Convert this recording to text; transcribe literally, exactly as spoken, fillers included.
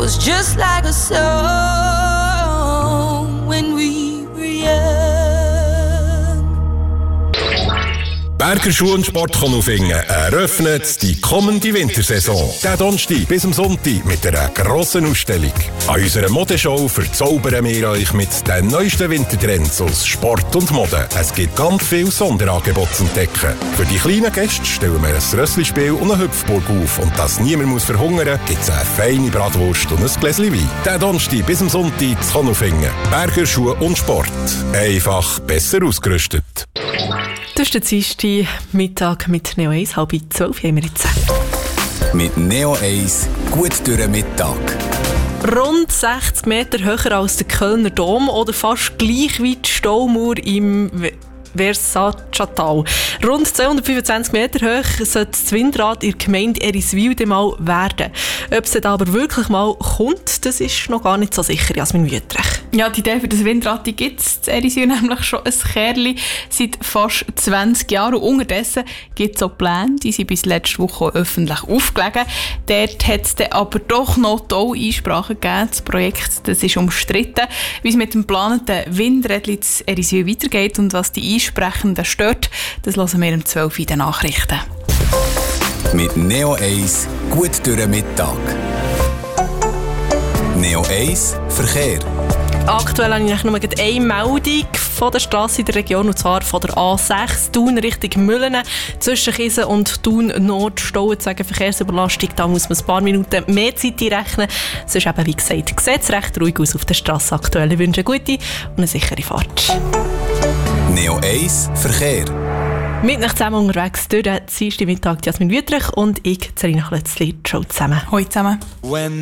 was just like a song when we were young. Berger Schuh und Sport Konolfingen eröffnet die kommende Wintersaison. Der Donnerstag bis am Sonntag mit einer grossen Ausstellung. An unserer Modeshow verzaubern wir euch mit den neuesten Wintertrends aus Sport und Mode. Es gibt ganz viele Sonderangebote zu entdecken. Für die kleinen Gäste stellen wir ein Rösslispiel und eine Hüpfburg auf. Und dass niemand muss verhungern, gibt es eine feine Bratwurst und ein Gläschen Wein. Der Donnerstag bis am Sonntag zu Konolfingen. Berger Schuh und Sport. Einfach besser ausgerüstet. Das ist der zweite Mittag mit Neo eins, halb zwölf haben wir jetzt. Mit Neo eins gut durch den Mittag. Rund sechzig Meter höher als der Kölner Dom oder fast gleich wie die Staumauer im Versacetal. Rund zweihundertfünfundzwanzig Meter hoch sollte das Windrad in der Gemeinde Eriswil mal werden. Ob es dann aber wirklich mal kommt, das ist noch gar nicht so sicher, Jasmin Wüttrich. Ja, die Idee für das Windrad gibt es in Eriswil nämlich schon ein Kerli seit fast zwanzig Jahren. Und unterdessen gibt es auch Pläne, die sind bis letzte Woche öffentlich aufgelegen. Dort hat es dann aber doch noch tolle Einsprachen gegeben. Das Projekt das ist umstritten. Wie es mit dem geplanten Windrädchen in Eriswil weitergeht und was die Einsprechenden stört, das hören wir um zwölf Uhr in den Nachrichten. Mit Neo eins gut durch den Mittag. Neo eins Verkehr. Aktuell habe ich nur eine Meldung von der Straße in der Region, und zwar von der A sechs, Thun Richtung Müllenen. Zwischen Kisen und Thun Nord stauen wegen Verkehrsüberlastung. Da muss man ein paar Minuten mehr Zeit einrechnen. Es ist eben, wie gesagt, sieht es recht ruhig aus auf der Straße aktuell. Ich wünsche eine gute und eine sichere Fahrt. Neo eins Verkehr. Mit euch zusammen unterwegs durch den Dienstag Mittag Jasmin Wüttrich und ich, Serena Klötzli. Ciao zusammen. Hallo zusammen. When